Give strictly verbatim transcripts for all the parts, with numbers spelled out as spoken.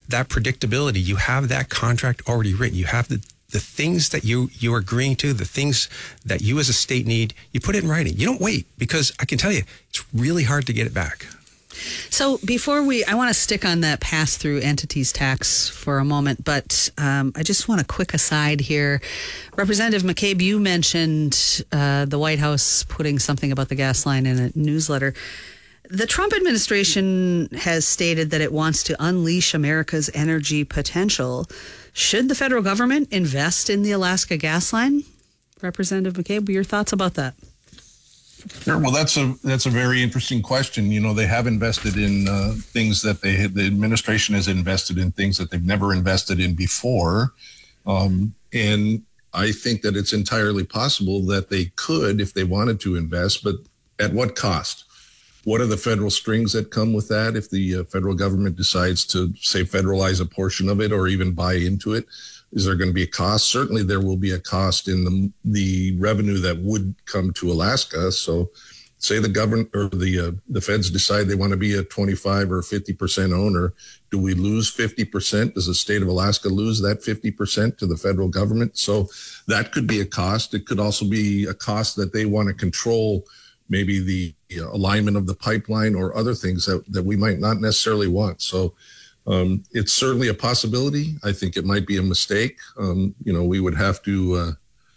that predictability. You have that contract already written. You have the the things that you, you're agreeing to, the things that you as a state need, you put it in writing. You don't wait, because I can tell you, it's really hard to get it back. So before we, I want to stick on that pass-through entities tax for a moment, but um, I just want a quick aside here. Representative McCabe, you mentioned uh, the White House putting something about the gas line in a newsletter. The Trump administration has stated that it wants to unleash America's energy potential. Should the federal government invest in the Alaska gas line? Representative McCabe, your thoughts about that? Sure. Well, that's a that's a very interesting question. You know, they have invested in uh, things that they the administration has invested in things that they've never invested in before, um, and I think that it's entirely possible that they could, if they wanted to, invest, but at what cost? What are the federal strings that come with that if the uh, federal government decides to, say, federalize a portion of it or even buy into it? Is there going to be a cost? Certainly there will be a cost in the the revenue that would come to Alaska. So say the government or the uh, the feds decide they want to be a twenty-five or fifty percent owner. Do we lose fifty percent? Does the state of Alaska lose that fifty percent to the federal government? So that could be a cost. It could also be a cost that they want to control, maybe the you know, alignment of the pipeline or other things that, that we might not necessarily want. So um, it's certainly a possibility. I think it might be a mistake. Um, you know, we would have to uh,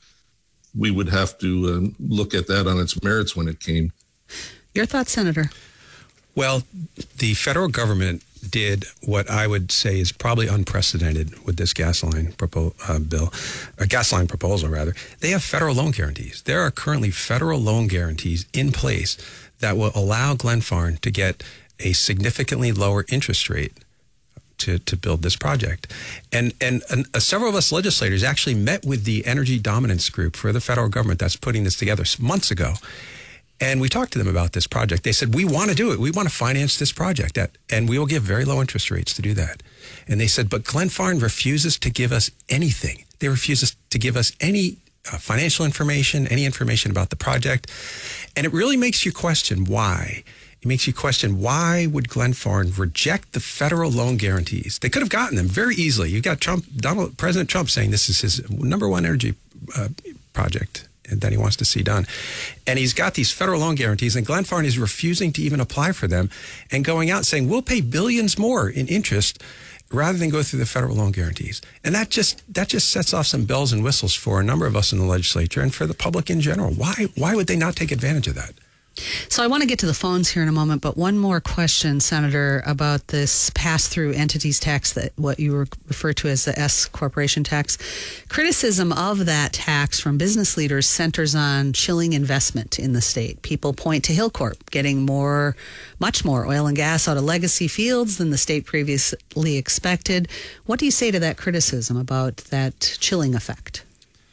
we would have to uh, look at that on its merits when it came. Your thoughts, Senator? Well, the federal government did what I would say is probably unprecedented with this gas line propo- uh, bill, a gas line proposal rather. They have federal loan guarantees. There are currently federal loan guarantees in place that will allow Glenfarne to get a significantly lower interest rate to, to build this project. And, and, and uh, several of us legislators actually met with the Energy Dominance Group for the federal government that's putting this together months ago. And we talked to them about this project. They said, we want to do it. We want to finance this project, at, and we will give very low interest rates to do that. And they said, but Glenfarne refuses to give us anything. They refuse us to give us any uh, financial information, any information about the project. And it really makes you question why. It makes you question why would Glenfarne reject the federal loan guarantees? They could have gotten them very easily. You've got Trump, Donald, President Trump saying this is his number one energy uh, project that he wants to see done. And he's got these federal loan guarantees, and Glenfarne is refusing to even apply for them and going out saying, we'll pay billions more in interest rather than go through the federal loan guarantees. And that just that just sets off some bells and whistles for a number of us in the legislature and for the public in general. Why, why would they not take advantage of that? So I want to get to the phones here in a moment, but one more question, Senator, about this pass-through entities tax, that what you refer to as the S corporation tax. Criticism of that tax from business leaders centers on chilling investment in the state. People point to Hilcorp getting more, much more oil and gas out of legacy fields than the state previously expected. What do you say to that criticism about that chilling effect?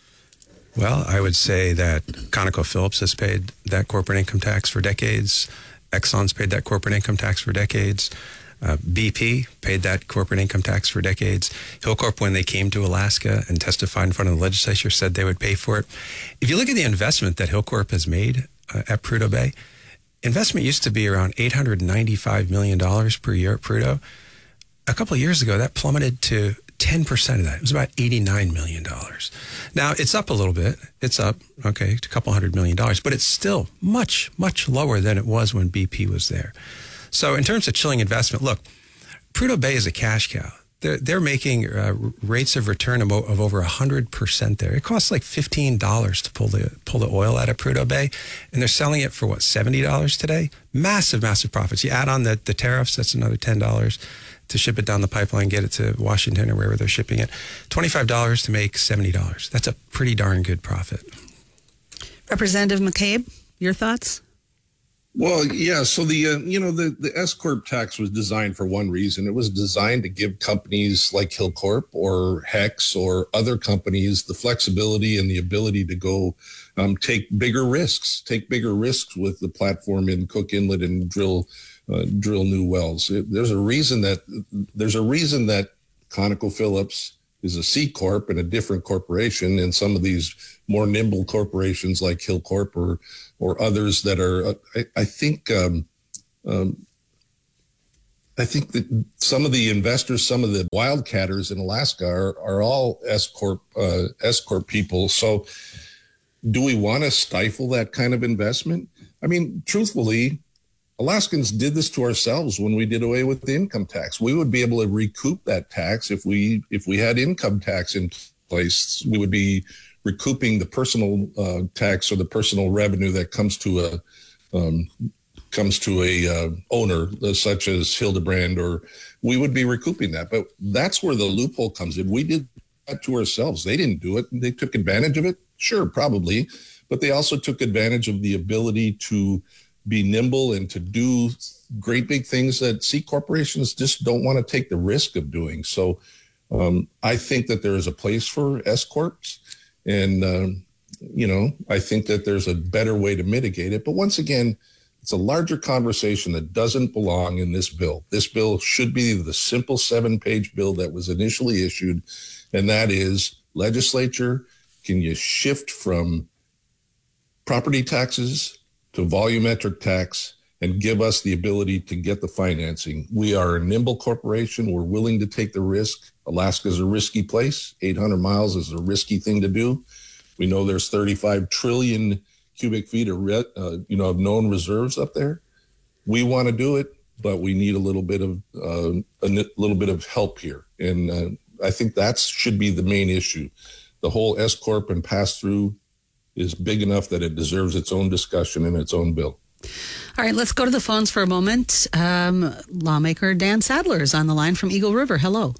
Well, I would say that ConocoPhillips has paid that corporate income tax for decades. Exxon's paid that corporate income tax for decades. Uh, B P paid that corporate income tax for decades. Hilcorp, when they came to Alaska and testified in front of the legislature, said they would pay for it. If you look at the investment that Hilcorp has made uh, at Prudhoe Bay, investment used to be around eight hundred ninety-five million dollars per year at Prudhoe. A couple of years ago, that plummeted to ten percent of that. It was about eighty-nine million dollars. Now, it's up a little bit. It's up, okay, to a couple hundred million dollars, but it's still much, much lower than it was when B P was there. So in terms of chilling investment, look, Prudhoe Bay is a cash cow. They're, they're making uh, rates of return of, of over one hundred percent there. It costs like fifteen dollars to pull the pull the oil out of Prudhoe Bay, and they're selling it for, what, seventy dollars today? Massive, massive profits. You add on the, the tariffs, that's another ten dollars to ship it down the pipeline, get it to Washington or wherever they're shipping it. twenty-five dollars to make seventy dollars. That's a pretty darn good profit. Representative McCabe, your thoughts? Well, yeah. So the, uh, you know, the, the S-Corp tax was designed for one reason. It was designed to give companies like Hilcorp or Hex or other companies the flexibility and the ability to go um, take bigger risks, take bigger risks with the platform in Cook Inlet and drill Uh, drill new wells. It, there's a reason that there's a reason that ConocoPhillips is a C corp and a different corporation, and some of these more nimble corporations like Hilcorp or or others that are. Uh, I, I think um, um, I think that some of the investors, some of the wildcatters in Alaska are, are all S corp uh, S corp people. So do we want to stifle that kind of investment? I mean, truthfully, Alaskans did this to ourselves when we did away with the income tax. We would be able to recoup that tax if we if we had income tax in place. We would be recouping the personal uh, tax or the personal revenue that comes to a um, comes to a uh, owner uh, such as Hildebrand, or we would be recouping that. But that's where the loophole comes in. We did that to ourselves. They didn't do it. They took advantage of it. Sure, probably. But they also took advantage of the ability to be nimble and to do great big things that C corporations just don't want to take the risk of doing. So um, I think that there is a place for S corps. And, um, you know, I think that there's a better way to mitigate it. But once again, it's a larger conversation that doesn't belong in this bill. This bill should be the simple seven-page bill that was initially issued, and that is, legislature, can you shift from property taxes to volumetric tax and give us the ability to get the financing? We are a nimble corporation. We're willing to take the risk. Alaska is a risky place. eight hundred miles is a risky thing to do. We know there's thirty-five trillion cubic feet of, uh, you know, of known reserves up there. We want to do it, but we need a little bit of uh, a little bit of help here, and uh, I think that should be the main issue. The whole S corp and pass through is big enough that it deserves its own discussion in its own bill. All right, let's go to the phones for a moment. Um, lawmaker Dan Sadler is on the line from Eagle River. Hello.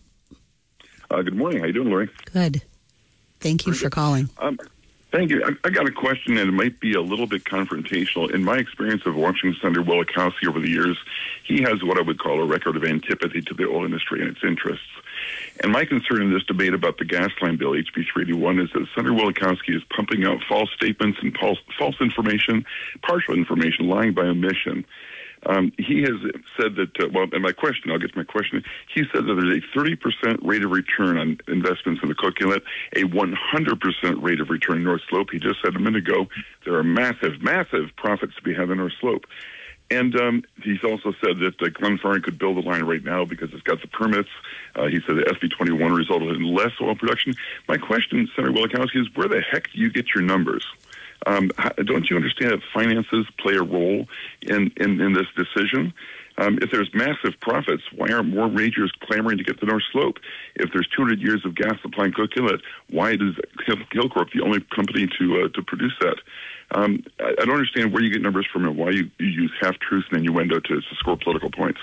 Uh, good morning. How you doing, Lori? Good. Thank you for calling. Um, Thank you. I, I got a question, and it might be a little bit confrontational. In my experience of watching Senator Wielechowski over the years, he has what I would call a record of antipathy to the oil industry and its interests. And my concern in this debate about the gas line bill, H B three eighty-one, is that Senator Wielechowski is pumping out false statements and false, false information, partial information, lying by omission. Um, he has said that, uh, well, and my question, I'll get to my question. He said that there's a thirty percent rate of return on investments in the Cook Inlet, a one hundred percent rate of return in North Slope. He just said a minute ago there are massive, massive profits to be had in North Slope. And um, he's also said that uh, Glenfarne could build a line right now because it's got the permits. Uh, he said that S B twenty-one resulted in less oil production. My question, Senator Wielechowski, is where the heck do you get your numbers? Um, how, don't you understand that finances play a role in, in, in this decision? Um, if there's massive profits, why aren't more rangers clamoring to get the North Slope? If there's two hundred years of gas supply in Cook Inlet, why is Hilcorp the only company to uh, to produce that? Um, I, I don't understand where you get numbers from and why you, you use half-truths and innuendo to, to score political points.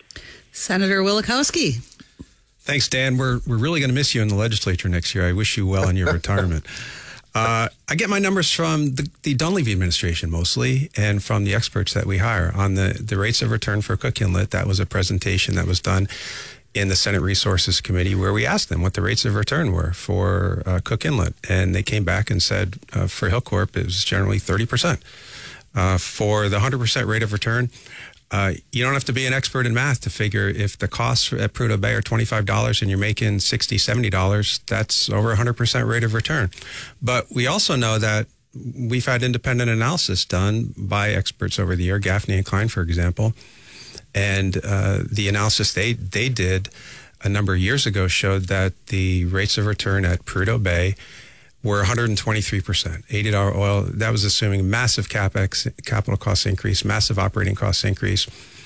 Senator Wielechowski. Thanks, Dan. We're, we're really going to miss you in the legislature next year. I wish you well in your retirement. Uh, I get my numbers from the, the Dunleavy administration mostly, and from the experts that we hire on the, the rates of return for Cook Inlet. That was a presentation that was done in the Senate Resources Committee where we asked them what the rates of return were for uh, Cook Inlet. And they came back and said uh, for Hilcorp, it was generally thirty percent. Uh, for the one hundred percent rate of return, Uh, you don't have to be an expert in math to figure if the costs at Prudhoe Bay are twenty-five dollars and you're making sixty dollars, seventy dollars, that's over one hundred percent rate of return. But we also know that we've had independent analysis done by experts over the year, Gaffney and Klein, for example. And uh, the analysis they, they did a number of years ago showed that the rates of return at Prudhoe Bay were one hundred twenty-three percent. eighty dollars oil, that was assuming massive capex, capital cost increase, massive operating cost increase.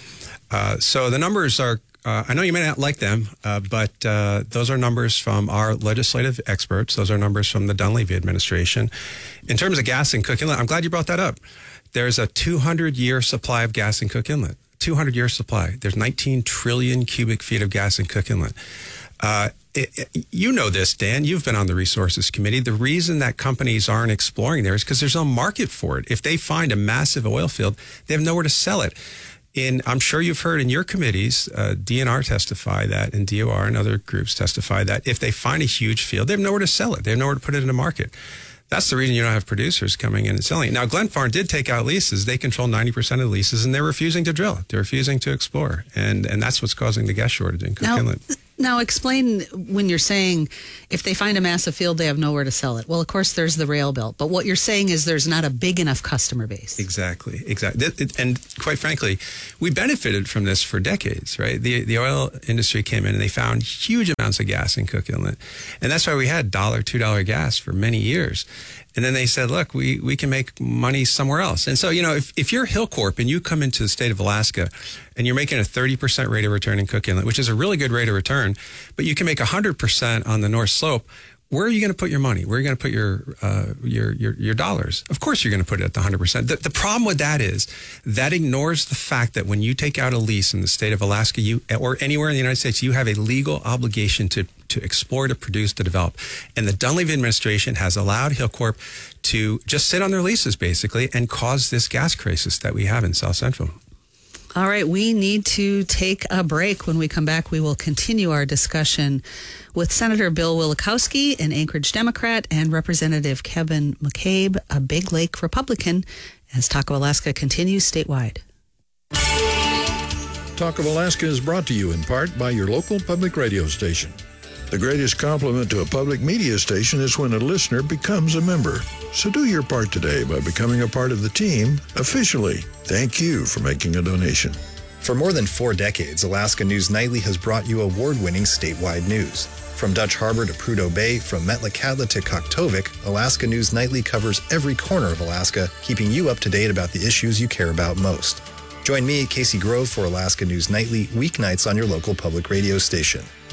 Uh, so the numbers are, uh, I know you may not like them, uh, but uh, those are numbers from our legislative experts. Those are numbers from the Dunleavy administration. In terms of gas in Cook Inlet, I'm glad you brought that up. There's a two hundred year supply of gas in Cook Inlet. two hundred year supply. There's nineteen trillion cubic feet of gas in Cook Inlet. Uh, It, it, you know this, Dan. You've been on the Resources Committee. The reason that companies aren't exploring there is because there's no market for it. If they find a massive oil field, they have nowhere to sell it. In, I'm sure you've heard in your committees, uh, D N R testify that, and D O R and other groups testify that if they find a huge field, they have nowhere to sell it. They have nowhere to put it in the market. That's the reason you don't have producers coming in and selling it. Now, Glenfarne did take out leases. They control ninety percent of the leases, and they're refusing to drill. They're refusing to explore. And and that's what's causing the gas shortage in Cook now, Inlet. Now, explain when you're saying if they find a massive field, they have nowhere to sell it. Well, of course, there's the rail belt. But what you're saying is there's not a big enough customer base. Exactly. Exactly. And quite frankly, we benefited from this for decades, right? The the oil industry came in and they found huge amounts of gas in Cook Inlet. And that's why we had one dollar, two dollar gas for many years. And then they said, look, we, we can make money somewhere else. And so, you know, if, if you're Hilcorp and you come into the state of Alaska and you're making a thirty percent rate of return in Cook Inlet, which is a really good rate of return, but you can make one hundred percent on the North Slope, where are you going to put your money? Where are you going to put your, uh, your, your, your dollars? Of course, you're going to put it at the one hundred percent. The, the problem with that is that ignores the fact that when you take out a lease in the state of Alaska, you, or anywhere in the United States, you have a legal obligation to, to explore, to produce, to develop. And the Dunleavy administration has allowed Hilcorp to just sit on their leases, basically, and cause this gas crisis that we have in South Central. All right, we need to take a break. When we come back, we will continue our discussion with Senator Bill Wielechowski, an Anchorage Democrat, and Representative Kevin McCabe, a Big Lake Republican, as Talk of Alaska continues statewide. Talk of Alaska is brought to you in part by your local public radio station. The greatest compliment to a public media station is when a listener becomes a member. So do your part today by becoming a part of the team officially. Thank you for making a donation. For more than four decades, Alaska News Nightly has brought you award-winning statewide news. From Dutch Harbor to Prudhoe Bay, from Metlakatla to Koktovik, Alaska News Nightly covers every corner of Alaska, keeping you up to date about the issues you care about most. Join me, Casey Grove, for Alaska News Nightly, weeknights on your local public radio station.